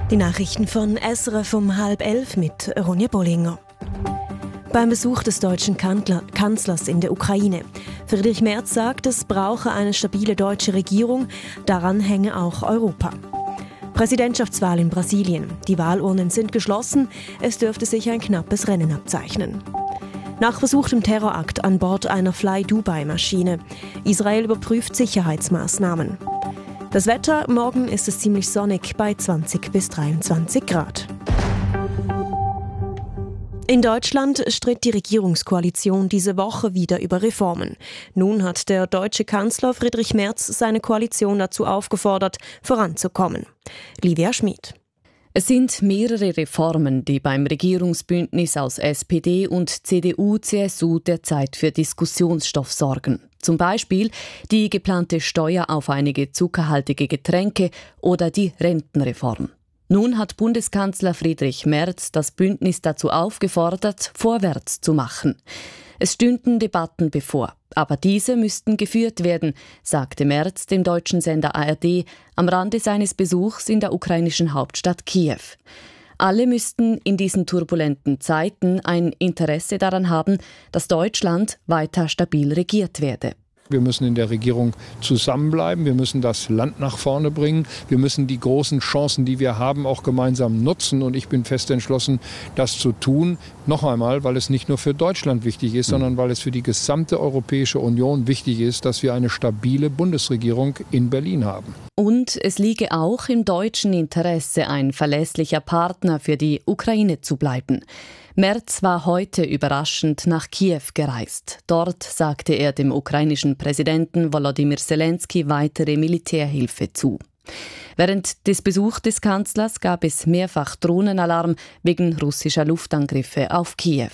Die Nachrichten von SRF um 10:30 mit Ronja Bollinger. Beim Besuch des deutschen Kanzlers in der Ukraine. Friedrich Merz sagt, es brauche eine stabile deutsche Regierung, daran hänge auch Europa. Präsidentschaftswahl in Brasilien. Die Wahlurnen sind geschlossen, es dürfte sich ein knappes Rennen abzeichnen. Nach versuchtem Terrorakt an Bord einer Fly-Dubai-Maschine. Israel überprüft Sicherheitsmaßnahmen. Das Wetter, morgen ist es ziemlich sonnig bei 20 bis 23 Grad. In Deutschland stritt die Regierungskoalition diese Woche wieder über Reformen. Nun hat der deutsche Kanzler Friedrich Merz seine Koalition dazu aufgefordert, voranzukommen. Livia Schmid. Es sind mehrere Reformen, die beim Regierungsbündnis aus SPD und CDU-CSU derzeit für Diskussionsstoff sorgen. Zum Beispiel die geplante Steuer auf einige zuckerhaltige Getränke oder die Rentenreform. Nun hat Bundeskanzler Friedrich Merz das Bündnis dazu aufgefordert, vorwärts zu machen. Es stünden Debatten bevor, aber diese müssten geführt werden, sagte Merz dem deutschen Sender ARD am Rande seines Besuchs in der ukrainischen Hauptstadt Kiew. Alle müssten in diesen turbulenten Zeiten ein Interesse daran haben, dass Deutschland weiter stabil regiert werde. Wir müssen in der Regierung zusammenbleiben, wir müssen das Land nach vorne bringen, wir müssen die großen Chancen, die wir haben, auch gemeinsam nutzen. Und ich bin fest entschlossen, das zu tun. Noch einmal, weil es nicht nur für Deutschland wichtig ist, sondern weil es für die gesamte Europäische Union wichtig ist, dass wir eine stabile Bundesregierung in Berlin haben. Und es liege auch im deutschen Interesse, ein verlässlicher Partner für die Ukraine zu bleiben. Merz war heute überraschend nach Kiew gereist. Dort sagte er dem ukrainischen Präsidenten Volodymyr Zelensky weitere Militärhilfe zu. Während des Besuchs des Kanzlers gab es mehrfach Drohnenalarm wegen russischer Luftangriffe auf Kiew.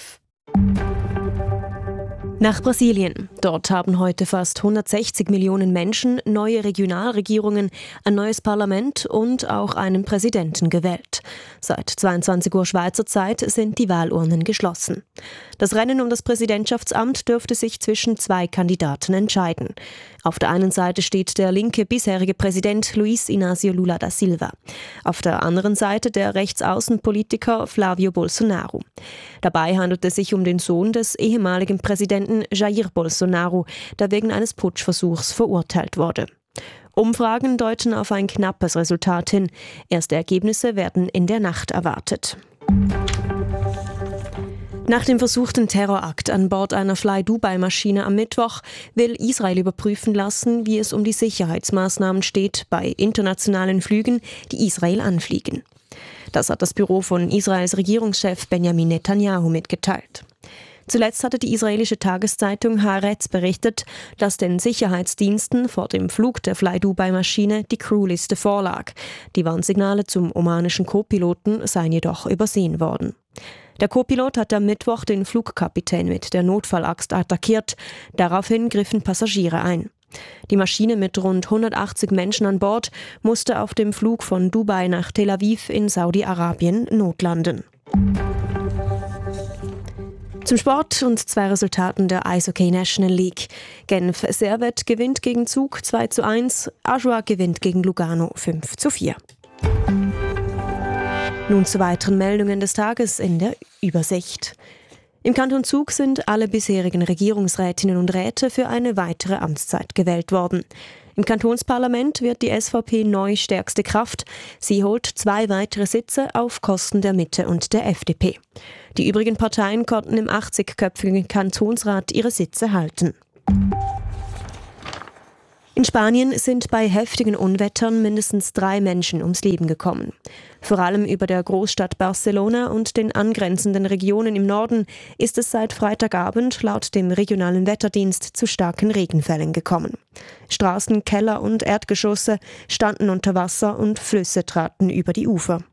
Nach Brasilien. Dort haben heute fast 160 Millionen Menschen neue Regionalregierungen, ein neues Parlament und auch einen Präsidenten gewählt. Seit 22 Uhr Schweizer Zeit sind die Wahlurnen geschlossen. Das Rennen um das Präsidentschaftsamt dürfte sich zwischen zwei Kandidaten entscheiden. Auf der einen Seite steht der linke bisherige Präsident Luiz Inácio Lula da Silva. Auf der anderen Seite der Rechtsaußenpolitiker Flávio Bolsonaro. Dabei handelt es sich um den Sohn des ehemaligen Präsidenten Jair Bolsonaro, der wegen eines Putschversuchs verurteilt wurde. Umfragen deuten auf ein knappes Resultat hin. Erste Ergebnisse werden in der Nacht erwartet. Nach dem versuchten Terrorakt an Bord einer Fly-Dubai-Maschine am Mittwoch will Israel überprüfen lassen, wie es um die Sicherheitsmaßnahmen steht bei internationalen Flügen, die Israel anfliegen. Das hat das Büro von Israels Regierungschef Benjamin Netanyahu mitgeteilt. Zuletzt hatte die israelische Tageszeitung Haaretz berichtet, dass den Sicherheitsdiensten vor dem Flug der Fly-Dubai-Maschine die Crewliste vorlag. Die Warnsignale zum omanischen Co-Piloten seien jedoch übersehen worden. Der Co-Pilot hat am Mittwoch den Flugkapitän mit der Notfallaxt attackiert. Daraufhin griffen Passagiere ein. Die Maschine mit rund 180 Menschen an Bord musste auf dem Flug von Dubai nach Tel Aviv in Saudi-Arabien notlanden. Zum Sport und zwei Resultaten der Eishockey National League. Genf Servette gewinnt gegen Zug 2:1, Ajoie gewinnt gegen Lugano 5:4. Nun zu weiteren Meldungen des Tages in der Übersicht. Im Kanton Zug sind alle bisherigen Regierungsrätinnen und Räte für eine weitere Amtszeit gewählt worden. Im Kantonsparlament wird die SVP neu stärkste Kraft. Sie holt 2 weitere Sitze auf Kosten der Mitte und der FDP. Die übrigen Parteien konnten im 80-köpfigen Kantonsrat ihre Sitze halten. In Spanien sind bei heftigen Unwettern mindestens 3 Menschen ums Leben gekommen. Vor allem über der Großstadt Barcelona und den angrenzenden Regionen im Norden ist es seit Freitagabend laut dem regionalen Wetterdienst zu starken Regenfällen gekommen. Straßen, Keller und Erdgeschosse standen unter Wasser und Flüsse traten über die Ufer.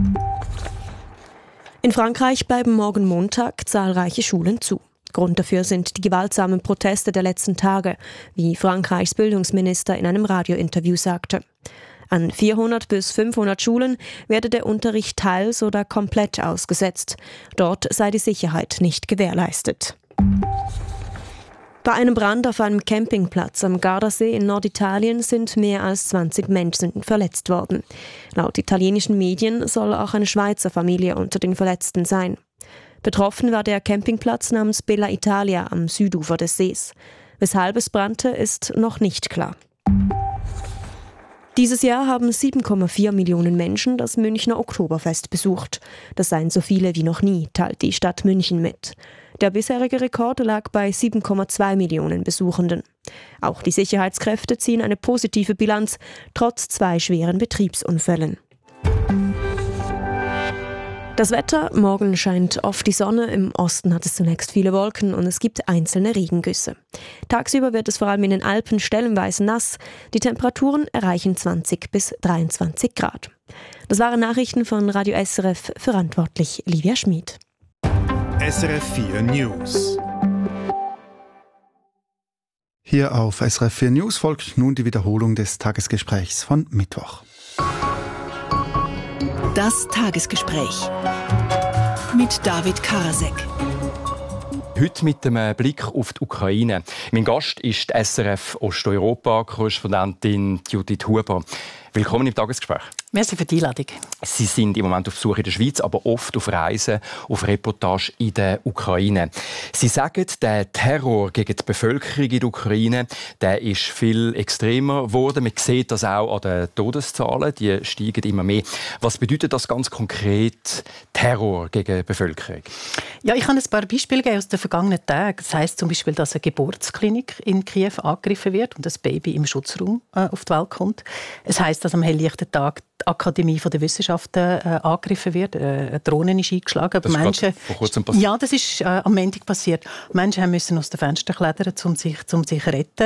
In Frankreich bleiben morgen Montag zahlreiche Schulen zu. Grund dafür sind die gewaltsamen Proteste der letzten Tage, wie Frankreichs Bildungsminister in einem Radiointerview sagte. An 400 bis 500 Schulen werde der Unterricht teils oder komplett ausgesetzt. Dort sei die Sicherheit nicht gewährleistet. Bei einem Brand auf einem Campingplatz am Gardasee in Norditalien sind mehr als 20 Menschen verletzt worden. Laut italienischen Medien soll auch eine Schweizer Familie unter den Verletzten sein. Betroffen war der Campingplatz namens Bella Italia am Südufer des Sees. Weshalb es brannte, ist noch nicht klar. Dieses Jahr haben 7,4 Millionen Menschen das Münchner Oktoberfest besucht. Das seien so viele wie noch nie, teilt die Stadt München mit. Der bisherige Rekord lag bei 7,2 Millionen Besuchenden. Auch die Sicherheitskräfte ziehen eine positive Bilanz, trotz 2 schweren Betriebsunfällen. Das Wetter: Morgen scheint oft die Sonne, im Osten hat es zunächst viele Wolken und es gibt einzelne Regengüsse. Tagsüber wird es vor allem in den Alpen stellenweise nass. Die Temperaturen erreichen 20 bis 23 Grad. Das waren Nachrichten von Radio SRF, verantwortlich Livia Schmid. SRF 4 News. Hier auf SRF 4 News folgt nun die Wiederholung des Tagesgesprächs von Mittwoch. Das Tagesgespräch mit David Karasek. Heute mit einem Blick auf die Ukraine. Mein Gast ist die SRF Osteuropa-Korrespondentin Judith Huber. Willkommen im Tagesgespräch. Merci für die Einladung. Sie sind im Moment auf Besuch in der Schweiz, aber oft auf Reisen, auf Reportage in der Ukraine. Sie sagen, der Terror gegen die Bevölkerung in der Ukraine, der ist viel extremer geworden. Man sieht das auch an den Todeszahlen, die steigen immer mehr. Was bedeutet das ganz konkret, Terror gegen die Bevölkerung? Ja, ich kann ein paar Beispiele geben aus den vergangenen Tagen. Das heisst zum Beispiel, dass eine Geburtsklinik in Kiew angegriffen wird und das Baby im Schutzraum auf die Welt kommt. Es heisst, dass am helllichten Tag die Akademie der Wissenschaften angegriffen wird. Eine Drohne ist eingeschlagen. Das ist vor kurzem passiert? Ja, das ist am Montag passiert. Menschen mussten aus den Fenstern klettern, um sich zu retten.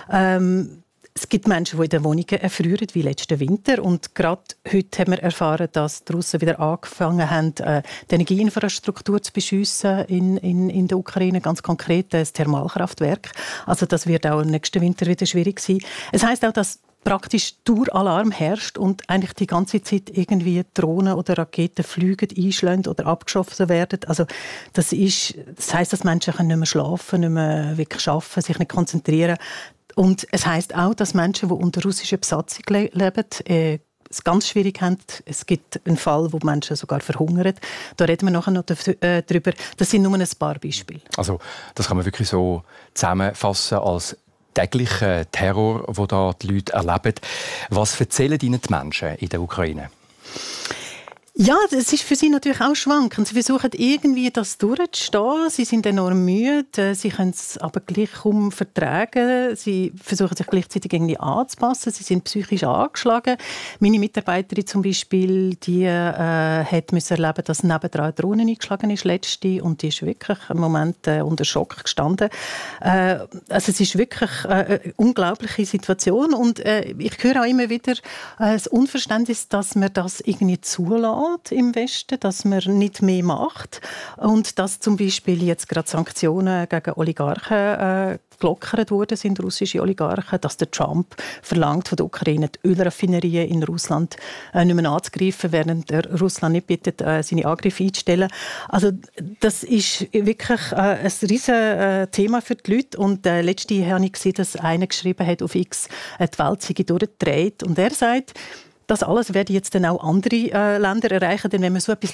Es gibt Menschen, die in den Wohnungen erfrieren, wie letzten Winter. Und gerade heute haben wir erfahren, dass die Russen wieder angefangen haben, die Energieinfrastruktur zu beschiessen in der Ukraine, ganz konkret das Thermalkraftwerk. Also das wird auch im nächsten Winter wieder schwierig sein. Es heisst auch, dass praktisch Daueralarm herrscht und eigentlich die ganze Zeit irgendwie Drohnen oder Raketen fliegen, einschlagen oder abgeschossen werden. Also das heisst, dass Menschen nicht mehr schlafen, nicht mehr wirklich arbeiten, sich nicht konzentrieren. Und es heisst auch, dass Menschen, die unter russischer Besatzung leben, es ganz schwierig haben. Es gibt einen Fall, wo Menschen sogar verhungern. Da reden wir nachher noch drüber. Das sind nur ein paar Beispiele. Also das kann man wirklich so zusammenfassen als täglichen Terror, den da die Leute erleben. Was erzählen Ihnen die Menschen in der Ukraine? Ja, das ist für sie natürlich auch schwankend. Sie versuchen irgendwie das durchzustehen. Sie sind enorm müde. Sie können es aber gleich kaum vertragen. Sie versuchen sich gleichzeitig irgendwie anzupassen. Sie sind psychisch angeschlagen. Meine Mitarbeiterin zum Beispiel, die hat müssen erleben, dass nebendran eine Drohne eingeschlagen ist letzte, und die ist wirklich im Moment unter Schock gestanden. Also es ist wirklich eine unglaubliche Situation, und ich höre auch immer wieder das Unverständnis, dass man das irgendwie zulässt im Westen, dass man nicht mehr macht und dass zum Beispiel jetzt gerade Sanktionen gegen Oligarchen gelockert worden sind, russische Oligarchen, dass der Trump verlangt von der Ukraine, die Ölraffinerien in Russland nicht mehr anzugreifen, während Russland nicht bittet, seine Angriffe einzustellen. Also das ist wirklich ein riesiges Thema für die Leute, und letztens habe ich gesehen, dass einer geschrieben hat auf X, die Welt sei durchgedreht, und er sagt, das alles werden jetzt dann auch andere Länder erreichen, denn wenn man so etwas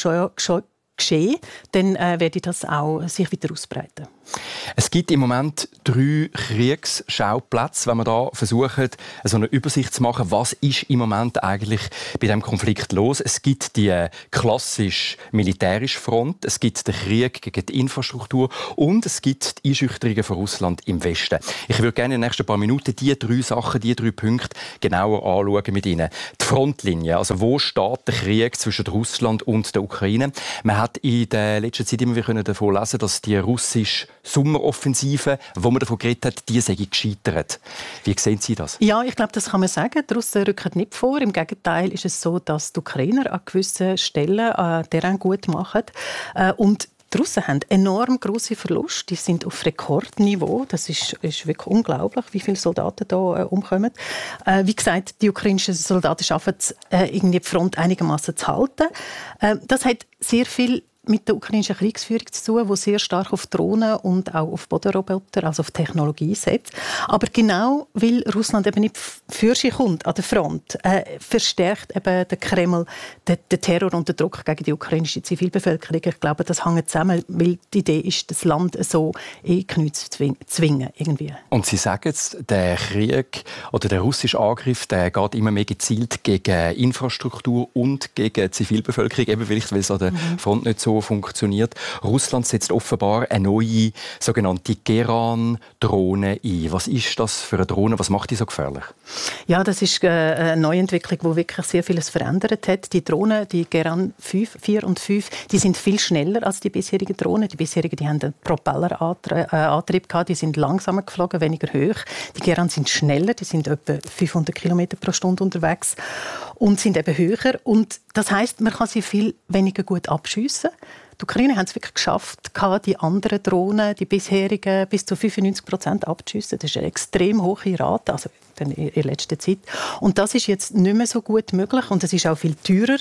geschehen, dann werde das auch sich weiter ausbreiten. Es gibt im Moment 3 Kriegsschauplätze, wenn wir da versuchen, so eine Übersicht zu machen, was ist im Moment eigentlich bei diesem Konflikt los. Es gibt die klassisch militärische Front, es gibt den Krieg gegen die Infrastruktur und es gibt die Einschüchterungen von Russland im Westen. Ich würde gerne in den nächsten paar Minuten diese 3 Sachen, diese 3 Punkte genauer anschauen mit Ihnen. Die Frontlinie, also wo steht der Krieg zwischen Russland und der Ukraine? Man hat in der letzten Zeit immer wieder davon lesen, dass die russische Sommeroffensive, wo man davon geredet hat, die sei gescheitert. Wie sehen Sie das? Ja, ich glaube, das kann man sagen. Die Russen rücken nicht vor. Im Gegenteil ist es so, dass die Ukrainer an gewissen Stellen Terrain gut machen. Und die Russen haben enorm grosse Verluste. Die sind auf Rekordniveau. Das ist wirklich unglaublich, wie viele Soldaten da umkommen. Wie gesagt, die ukrainischen Soldaten schaffen es, irgendwie die Front einigermaßen zu halten. Das hat sehr viel mit der ukrainischen Kriegsführung zu tun, die sehr stark auf Drohnen und auch auf Bodenroboter, also auf Technologie setzt. Aber genau weil Russland eben nicht für sich kommt an der Front, verstärkt eben der Kreml den Terror und den Druck gegen die ukrainische Zivilbevölkerung. Ich glaube, das hängt zusammen, weil die Idee ist, das Land so Knie zu zwingen. Irgendwie. Und Sie sagen jetzt, der Krieg oder der russische Angriff, der geht immer mehr gezielt gegen Infrastruktur und gegen die Zivilbevölkerung, eben vielleicht, weil es an der Front nicht so funktioniert. Russland setzt offenbar eine neue sogenannte Geran-Drohne ein. Was ist das für eine Drohne? Was macht die so gefährlich? Ja, das ist eine Neuentwicklung, die wirklich sehr vieles verändert hat. Die Drohnen, die Geran 4 und 5, die sind viel schneller als die bisherigen Drohnen. Die bisherigen, die haben einen Propellerantrieb gehabt, die sind langsamer geflogen, weniger hoch. Die Geran sind schneller, die sind etwa 500 km pro Stunde unterwegs und sind eben höher. Und das heisst, man kann sie viel weniger gut abschiessen. Die Ukrainer haben es wirklich geschafft, die anderen Drohnen, die bisherigen, bis zu 95% abzuschiessen. Das ist eine extrem hohe Rate, also in der letzten Zeit. Und das ist jetzt nicht mehr so gut möglich. Und es ist auch viel teurer,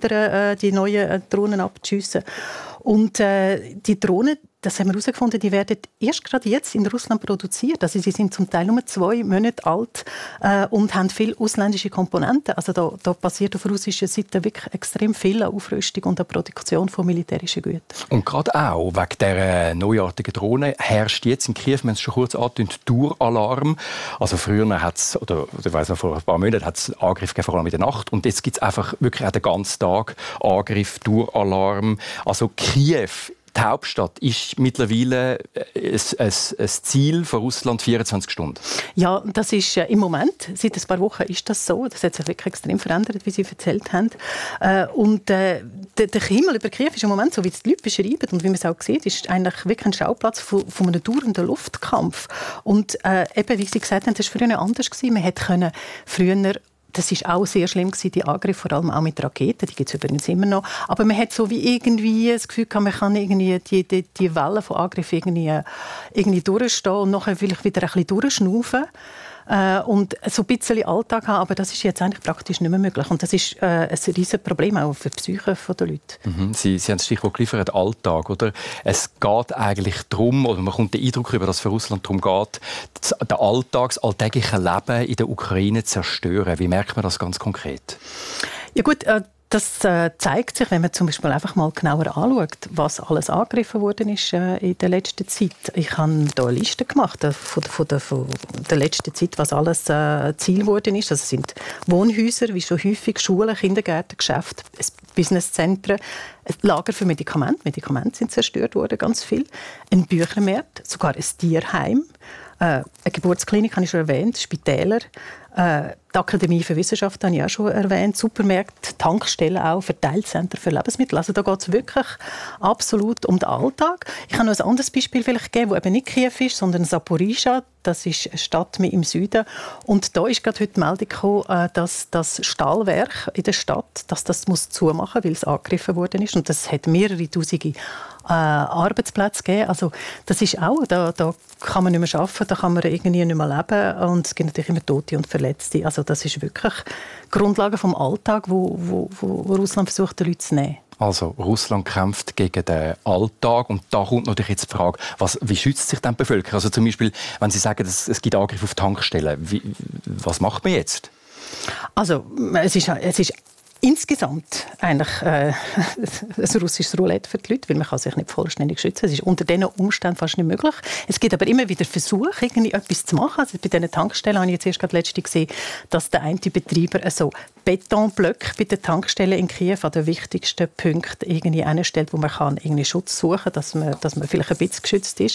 die neuen Drohnen abzuschiessen. Und die Drohnen, das haben wir herausgefunden, die werden erst gerade jetzt in Russland produziert. Also sie sind zum Teil nur 2 Monate alt und haben viele ausländische Komponenten. Also da passiert auf russischer Seite wirklich extrem viel an Aufrüstung und an Produktion von militärischen Gütern. Und gerade auch wegen dieser neuartigen Drohne herrscht jetzt in Kiew, wir haben es schon kurz angetönt, Daueralarm. Also früher hat es, oder ich weiss noch, vor ein paar Monaten hat es Angriffe gegeben, vor allem in der Nacht. Und jetzt gibt es einfach wirklich auch den ganzen Tag Angriff, Daueralarm. Also Kiew, die Hauptstadt, ist mittlerweile ein Ziel von Russland 24 Stunden. Ja, das ist im Moment, seit ein paar Wochen ist das so. Das hat sich wirklich extrem verändert, wie Sie erzählt haben. Und der Himmel über Kiew ist im Moment, so wie die Leute beschreiben und wie man es auch sieht, ist eigentlich wirklich ein Schauplatz von einem dauernden Luftkampf. Und eben, wie Sie gesagt haben, das war früher anders. Man hätte früher, das war auch sehr schlimm, die Angriffe, vor allem auch mit Raketen, die gibt es übrigens immer noch. Aber man hat so wie irgendwie das Gefühl, man kann irgendwie die Wellen von Angriffen irgendwie durchstehen und nachher vielleicht wieder ein bisschen durchschnaufen. Und so ein bisschen Alltag haben, aber das ist jetzt eigentlich praktisch nicht mehr möglich. Und das ist ein riesiges Problem auch für die Psyche der Leute. Sie haben das Stichwort geliefert, Alltag, oder? Es geht eigentlich darum, oder man kommt den Eindruck über, dass es für Russland darum geht, das alltägliche Leben in der Ukraine zu zerstören. Wie merkt man das ganz konkret? Ja gut, das zeigt sich, wenn man zum Beispiel einfach mal genauer anschaut, was alles angegriffen worden ist in der letzten Zeit. Ich habe hier eine Liste gemacht von der letzten Zeit, was alles Ziel geworden ist. Das sind Wohnhäuser, wie schon häufig, Schulen, Kindergärten, Geschäfte, Businesszentren, Lager für Medikamente. Medikamente sind zerstört worden, ganz viel. Ein Büchermarkt, sogar ein Tierheim. Eine Geburtsklinik habe ich schon erwähnt, Spitäler, die Akademie für Wissenschaft habe ich auch schon erwähnt, Supermärkte, Tankstellen auch, Verteilzentren für Lebensmittel. Also da geht es wirklich absolut um den Alltag. Ich kann noch ein anderes Beispiel vielleicht geben, das eben nicht Kiew ist, sondern Zaporizhzhia. Das ist eine Stadt mehr im Süden. Und da ist gerade heute die Meldung gekommen, dass das Stahlwerk in der Stadt, dass das muss zumachen muss, weil es angegriffen worden ist. Und das hat mehrere Tausende Arbeitsplätze gegeben. Also das ist auch, da kann man nicht mehr arbeiten, da kann man irgendwie nicht mehr leben. Und es gibt natürlich immer Tote und Verletzte. Also das ist wirklich die Grundlage vom Alltag, wo Russland versucht, den Leuten zu nehmen. Also Russland kämpft gegen den Alltag und da kommt natürlich jetzt die Frage, wie schützt sich denn die Bevölkerung? Also zum Beispiel, wenn Sie sagen, es gibt Angriffe auf Tankstellen, was macht man jetzt? Also es ist insgesamt eigentlich ein russisches Roulette für die Leute, weil man kann sich nicht vollständig schützen. Es ist unter diesen Umständen fast nicht möglich. Es gibt aber immer wieder Versuche, irgendwie etwas zu machen. Also bei diesen Tankstellen habe ich jetzt erst gerade letztens gesehen, dass der eine Betreiber so Betonblöcke bei den Tankstellen in Kiew an den wichtigsten Punkten irgendwie hinstellt, wo man kann irgendwie Schutz suchen kann, dass man vielleicht ein bisschen geschützt ist.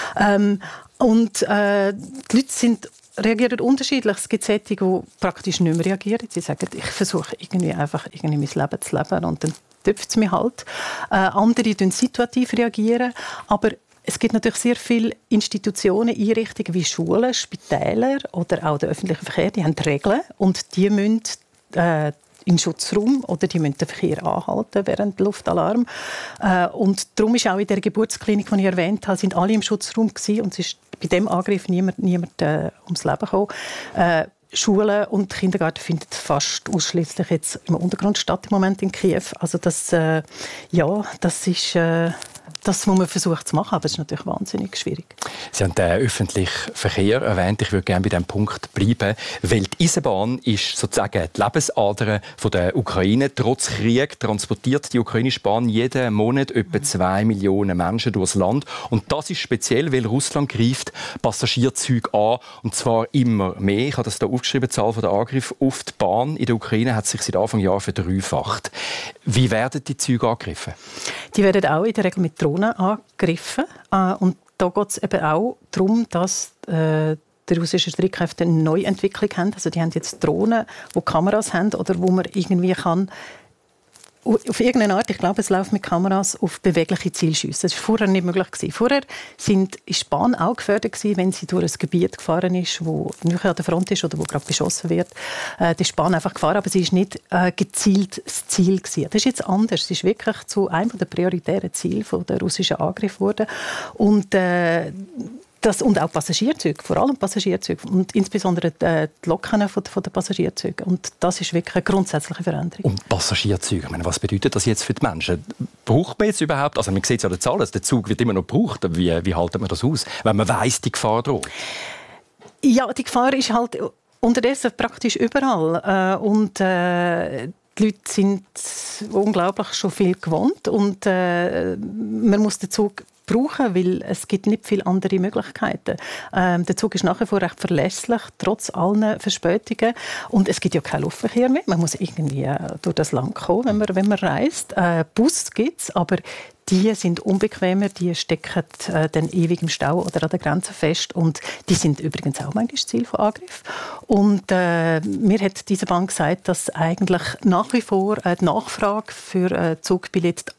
Die Leute reagieren unterschiedlich. Es gibt solche, die praktisch nicht mehr reagieren. Sie sagen, ich versuche irgendwie mein Leben zu leben und dann tüpft es mich halt. Andere reagieren situativ, aber es gibt natürlich sehr viele Institutionen, Einrichtungen wie Schulen, Spitäler oder auch der öffentliche Verkehr, die haben Regeln und die müssen in den Schutzraum oder die müssen den Verkehr anhalten während der Luftalarm. Und darum ist auch in der Geburtsklinik, die ich erwähnt habe, sind alle im Schutzraum gewesen und es ist bei diesem Angriff niemand ums Leben gekommen. Schulen und Kindergarten finden fast ausschließlich jetzt im Untergrund statt im Moment in Kiew. Also das ist das, was man versucht zu machen, aber es ist natürlich wahnsinnig schwierig. Sie haben den öffentlichen Verkehr erwähnt. Ich würde gerne bei diesem Punkt bleiben, weil die Eisenbahn ist sozusagen die Lebensader der Ukraine. Trotz Krieg transportiert die ukrainische Bahn jeden Monat etwa 2 Millionen Menschen durchs Land. Und das ist speziell, weil Russland greift Passagierzüge an, und zwar immer mehr. Ich habe das hier aufgeschrieben, die Zahl der Angriffe auf die Bahn in der Ukraine hat sich seit Anfang Jahr verdreifacht. Wie werden die Züge angegriffen? Die werden auch in der Regel mit Drohnen angegriffen. Und da geht es eben auch darum, dass die russischen Streitkräfte eine Neuentwicklung haben. Also die haben jetzt Drohnen, die Kameras haben oder wo man irgendwie kann auf irgendeine Art, ich glaube, es läuft mit Kameras auf bewegliche Zielschüsse. Das war vorher nicht möglich. Vorher war die Bahn auch gefährdet, wenn sie durch ein Gebiet gefahren ist, wo nicht an der Front ist oder wo gerade beschossen wird. Die ist die Bahn einfach gefahren, aber sie war nicht gezielt das Ziel gewesen. Das ist jetzt anders. Sie ist wirklich zu einem der prioritären Ziele der russischen Angriffe geworden. Und auch Passagierzüge, vor allem Passagierzüge und insbesondere die Loken von den Passagierzügen. Und das ist wirklich eine grundsätzliche Veränderung. Und Passagierzüge, ich meine, was bedeutet das jetzt für die Menschen? Braucht man jetzt überhaupt, also man sieht es ja an den Zahlen, der Zug wird immer noch gebraucht. Wie haltet man das aus, wenn man weiss, die Gefahr droht? Ja, die Gefahr ist halt unterdessen praktisch überall. Die Leute sind unglaublich schon viel gewohnt und man muss den Zug brauchen, weil es gibt nicht viele andere Möglichkeiten. Der Zug ist nach wie vor recht verlässlich, trotz allen Verspätungen. Und es gibt ja keinen Luftverkehr mehr. Man muss irgendwie durch das Land kommen, wenn man reist. Bus gibt es, aber die sind unbequemer, die stecken dann ewig im Stau oder an der Grenze fest. Und die sind übrigens auch manchmal Ziel von Angriffen. Und mir hat diese Bank gesagt, dass eigentlich nach wie vor die Nachfrage für Zugbillette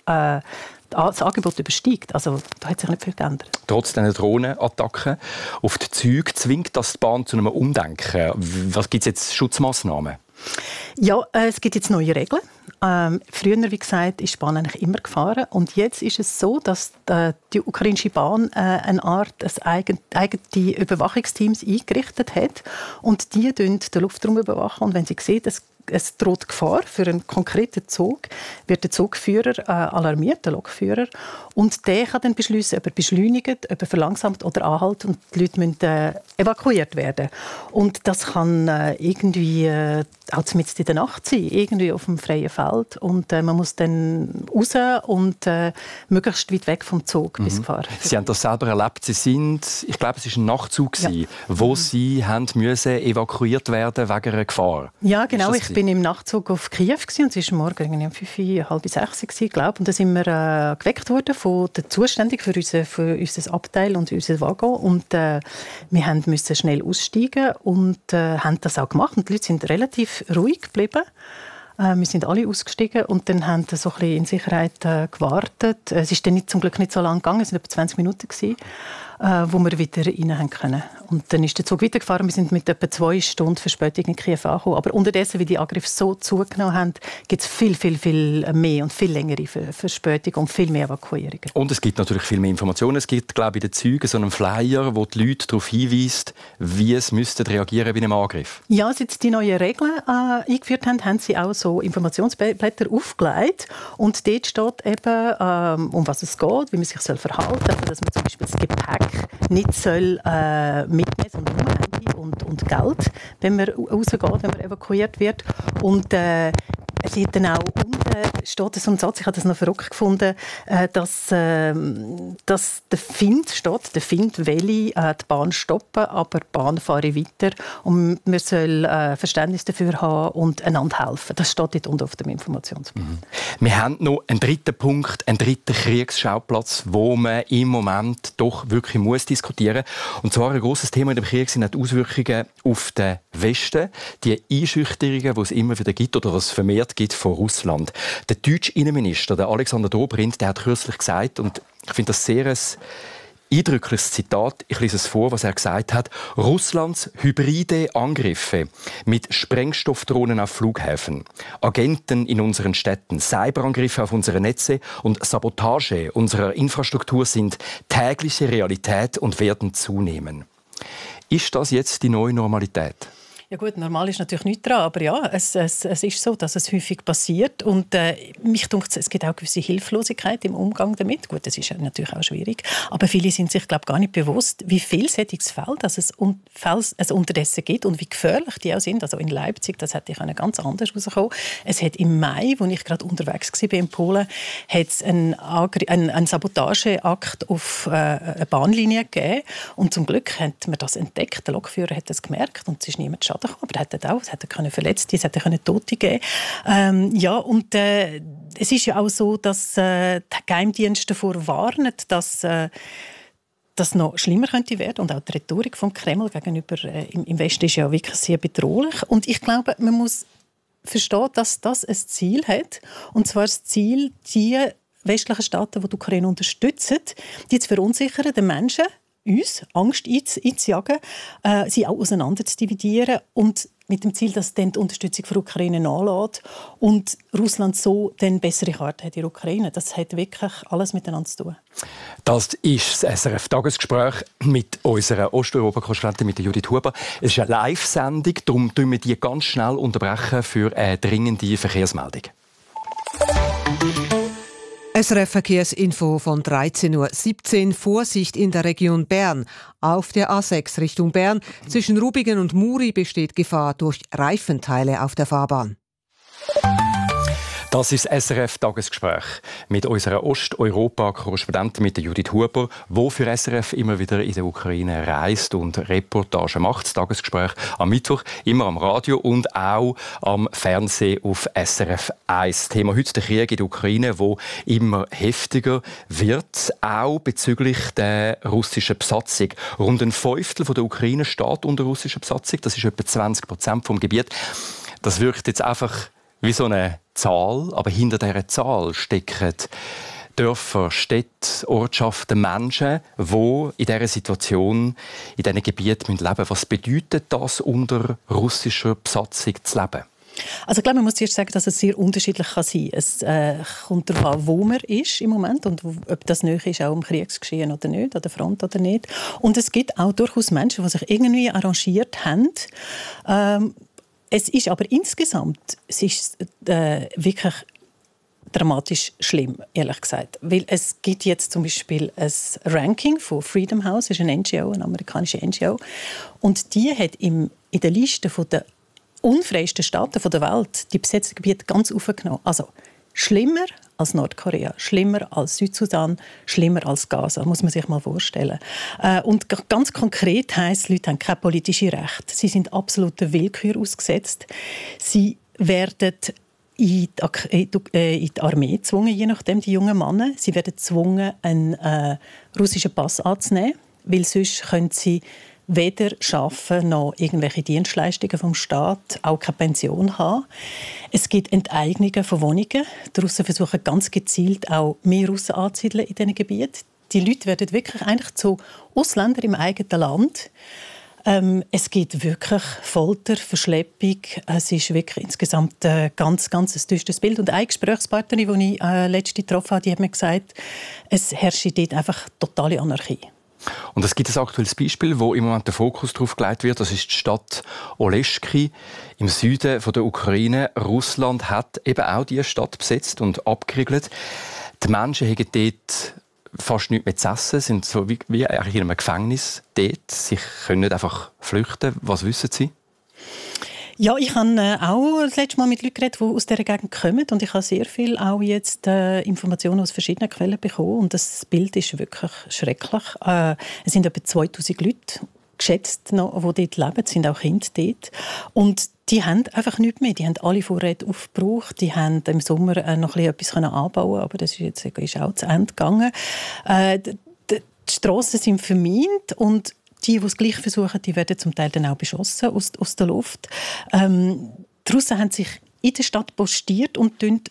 das Angebot übersteigt. Also da hat sich nicht viel geändert. Trotz dieser Drohnenattacken auf die Züge zwingt das die Bahn zu einem Umdenken. Was gibt es jetzt Schutzmaßnahmen? Ja, es gibt jetzt neue Regeln. Früher, wie gesagt, ist die Bahn eigentlich immer gefahren. Und jetzt ist es so, dass die ukrainische Bahn eine Art eigene Überwachungsteams eingerichtet hat. Und die den Luftraum überwachen. Und wenn sie sehen, es droht Gefahr für einen konkreten Zug, wird der Zugführer alarmiert, der Lokführer, und der kann dann beschließen, ob er beschleunigt, ob er verlangsamt oder anhält, und die Leute müssen evakuiert werden. Und das kann irgendwie auch mitten in der Nacht sein, irgendwie auf dem freien Feld, und man muss dann raus und möglichst weit weg vom Zug bis gefahren. Sie haben das selber erlebt. Sie sind, ich glaube, es war ein Nachtzug, wo Sie haben müssen evakuiert werden wegen einer Gefahr. Ja, genau. Ich bin im Nachtzug auf Kiew und es war morgen um 5, halb 6 Uhr, glaube ich. Und da sind wir geweckt worden von der Zuständigen für unser Abteil und unser Waggon. Und wir mussten schnell aussteigen und haben das auch gemacht. Und die Leute sind relativ ruhig geblieben. Wir sind alle ausgestiegen und dann haben wir so ein bisschen in Sicherheit gewartet. Es ist dann zum Glück nicht so lange gegangen, es waren etwa 20 Minuten, wo wir wieder rein können. Und dann ist der Zug weitergefahren. Wir sind mit etwa 2 Stunden Verspätung in Kiew angekommen. Aber unterdessen, wie die Angriffe so zugenommen haben, gibt es viel mehr und viel längere Verspätung und viel mehr Evakuierungen. Und es gibt natürlich viel mehr Informationen. Es gibt, glaube ich, in den Zügen so einen Flyer, wo die Leute darauf hinweist, wie es reagieren bei einem Angriff. Ja, seit sie die neuen Regeln eingeführt haben, haben sie auch so Informationsblätter aufgelegt. Und dort steht eben, um was es geht, wie man sich verhalten soll. Also, dass man zum Beispiel das Gepäck nicht soll mitnehmen, sondern nur Handy und Geld, wenn man rausgeht, wenn man evakuiert wird. Und es ist dann auch unten steht so ein Satz, ich habe das noch verrückt gefunden, dass der Find steht, der Find will die Bahn stoppen, aber die Bahn fahre weiter und man soll Verständnis dafür haben und einander helfen. Das steht dort unten auf dem Informationsblatt. Wir haben noch einen dritten Punkt, einen dritten Kriegsschauplatz, wo man im Moment doch wirklich muss diskutieren muss. Und zwar ein grosses Thema in dem Krieg sind die Auswirkungen auf den Westen, die Einschüchterungen, die es immer wieder gibt oder was es vermehrt gibt von Russland. Der deutsche Innenminister, der Alexander Dobrindt, der hat kürzlich gesagt, und ich finde das sehr ein eindrückliches Zitat, ich lese es vor, was er gesagt hat: Russlands hybride Angriffe mit Sprengstoffdrohnen auf Flughäfen, Agenten in unseren Städten, Cyberangriffe auf unsere Netze und Sabotage unserer Infrastruktur sind tägliche Realität und werden zunehmen. Ist das jetzt die neue Normalität? Ja gut, normal ist natürlich nichts dran, aber ja, es ist so, dass es häufig passiert und mich dunkt, es gibt auch gewisse Hilflosigkeit im Umgang damit. Gut, das ist natürlich auch schwierig, aber viele sind sich, glaube ich, gar nicht bewusst, wie vielseitiges Feld es unterdessen gibt und wie gefährlich die auch sind. Also in Leipzig, das hätte ich ganz anders rauskommen. Es hat im Mai, als ich gerade unterwegs war in Polen, hat es einen Sabotageakt auf eine Bahnlinie gegeben und zum Glück hat man das entdeckt. Der Lokführer hat das gemerkt und es ist niemand Schaden gekommen, aber es hätte Verletzte, es hätte Tote geben. Es ist ja auch so, dass die Geheimdienste davor warnen, dass das noch schlimmer könnte werden und auch die Rhetorik vom Kreml gegenüber im Westen ist ja wirklich sehr bedrohlich. Und ich glaube, man muss verstehen, dass das ein Ziel hat, und zwar das Ziel, die westlichen Staaten, die die Ukraine unterstützen, die zu verunsichern, den Menschen, uns Angst einzujagen, sie auch auseinander zu dividieren und mit dem Ziel, dass dann die Unterstützung für die Ukraine nachlässt und Russland so dann bessere Karten hat in der Ukraine. Das hat wirklich alles miteinander zu tun. Das ist das SRF-Tagesgespräch mit unserer Osteuropa-Korrespondentin, mit Judith Huber. Es ist eine Live-Sendung, darum unterbrechen wir die ganz schnell für eine dringende Verkehrsmeldung. SRF-Verkehrsinfo von 13:17 Uhr. Vorsicht in der Region Bern. Auf der A6 Richtung Bern zwischen Rubigen und Muri besteht Gefahr durch Reifenteile auf der Fahrbahn. Das ist das SRF-Tagesgespräch mit unserer Osteuropa-Korrespondentin mit Judith Huber, die für SRF immer wieder in der Ukraine reist und Reportagen macht. Das Tagesgespräch am Mittwoch, immer am Radio und auch am Fernsehen auf SRF 1. Thema heute der Krieg in der Ukraine, der immer heftiger wird, auch bezüglich der russischen Besatzung. Rund ein Fünftel der Ukraine steht unter russischer Besatzung. Das ist etwa 20% vom Gebiet. Das wirkt jetzt einfach wie so eine Zahl, aber hinter dieser Zahl stecken Dörfer, Städte, Ortschaften, Menschen, die in dieser Situation, in diesen Gebieten leben müssen. Was bedeutet das, unter russischer Besatzung zu leben? Also ich glaube, man muss zuerst sagen, dass es sehr unterschiedlich kann sein kann. Es kommt darauf an, wo man ist im Moment und ob das nahe ist, auch im Kriegsgeschehen oder nicht, an der Front oder nicht. Und es gibt auch durchaus Menschen, die sich irgendwie arrangiert haben. Es ist aber insgesamt wirklich dramatisch schlimm, ehrlich gesagt. Weil es gibt jetzt zum Beispiel ein Ranking von Freedom House, das ist eine NGO, eine amerikanische NGO, und die hat in der Liste der unfreiesten Staaten der Welt die besetzten Gebiete ganz aufgenommen. Also schlimmer als Nordkorea, schlimmer als Südsudan, schlimmer als Gaza, muss man sich mal vorstellen. Und ganz konkret heisst, die Leute haben keine politischen Rechte. Sie sind absoluter Willkür ausgesetzt. Sie werden in die Armee gezwungen, je nachdem, die jungen Männer. Sie werden gezwungen, einen russischen Pass anzunehmen, weil sonst können sie weder arbeiten noch irgendwelche Dienstleistungen vom Staat, auch keine Pension haben. Es gibt Enteignungen von Wohnungen. Die Russen versuchen ganz gezielt auch mehr Russen anzusiedeln in diesen Gebieten. Die Leute werden wirklich eigentlich zu Ausländern im eigenen Land. Es gibt wirklich Folter, Verschleppung. Es ist wirklich insgesamt ein ganz ein düsteres Bild. Und eine Gesprächspartnerin, die ich letztens getroffen habe, die hat mir gesagt, es herrscht dort einfach totale Anarchie. Und es gibt ein aktuelles Beispiel, wo im Moment der Fokus darauf gelegt wird. Das ist die Stadt Oleschky im Süden der Ukraine. Russland hat eben auch diese Stadt besetzt und abgeriegelt. Die Menschen haben dort fast nichts mehr zu essen, sind so wie eigentlich in einem Gefängnis dort. Sie können nicht einfach flüchten. Was wissen Sie? Ja, ich habe auch das letzte Mal mit Leuten geredet, die aus dieser Gegend kommen. Und ich habe sehr viel auch jetzt Informationen aus verschiedenen Quellen bekommen. Und das Bild ist wirklich schrecklich. Es sind etwa 2000 Leute geschätzt, die dort leben. Es sind auch Kinder dort. Und die haben einfach nichts mehr. Die haben alle Vorräte aufgebraucht. Die haben im Sommer noch etwas anbauen, aber das ist auch zu Ende gegangen. Die Strassen sind vermint und die es gleich versuchen, die werden zum Teil dann auch beschossen aus der Luft. Die Russen haben sich in der Stadt postiert und